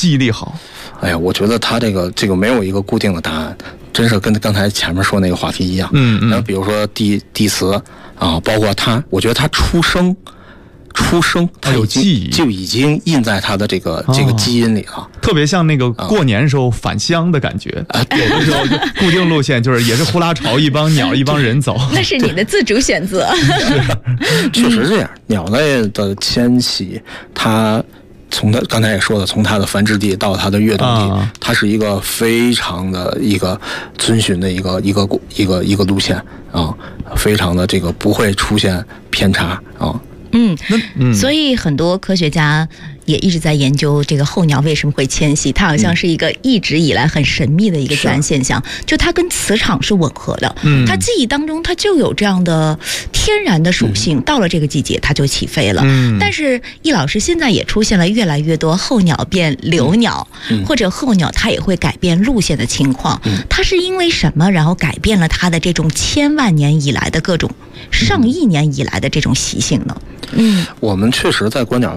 记忆力好？ 哎呀，我觉得它这个没有一个固定的答案，真是跟刚才前面说那个话题一样。那比如说地磁啊，包括它，我觉得它出生，它有记忆， 就已经印在它的这个基因里了。 特别像那个过年时候返乡的感觉有的时候就固定路线就是也是呼啦巢，一帮鸟一帮人走。 那是你的自主选择。 确实这样，鸟类的迁徙，它刚才也说了，从它的繁殖地到它的跃动地，它是一个非常的一个遵循的一个路线啊，非常的这个不会出现偏差啊。 所以很多科学家也一直在研究这个候鸟为什么会迁徙，它好像是一个一直以来很神秘的一个自然现象，就它跟磁场是吻合的，它记忆当中它就有这样的天然的属性，到了这个季节它就起飞了。但是易老师，现在也出现了越来越多候鸟变留鸟，或者候鸟它也会改变路线的情况，它是因为什么然后改变了它的这种千万年以来的各种上亿年以来的这种习性呢？ 我们确实在观鸟